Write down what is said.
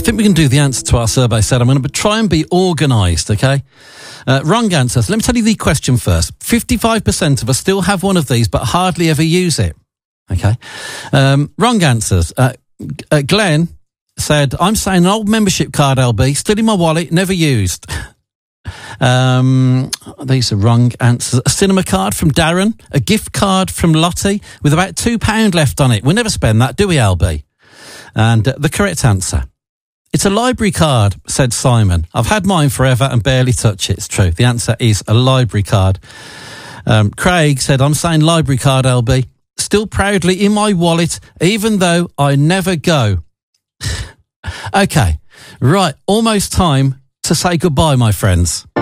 think we can do the answer to our survey set. I'm going to try and be organised, okay? Wrong answer. So let me tell you the question first. 55% of us still have one of these, but hardly ever use it. Okay. Wrong answers. Glenn said, I'm saying an old membership card, LB, still in my wallet, never used. These are wrong answers. A cinema card from Darren, a gift card from Lottie with about £2 left on it. We'll never spend that, do we, LB? And the correct answer. It's a library card, said Simon. I've had mine forever and barely touch it. It's true. The answer is a library card. Craig said, I'm saying library card, LB. Still proudly in my wallet, even though I never go. Okay. Right. Almost time to say goodbye, my friends.